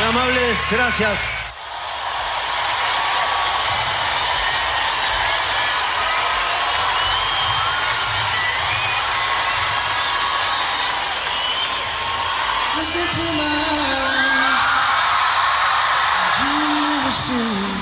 amables, gracias. Look into my eyes, you will see.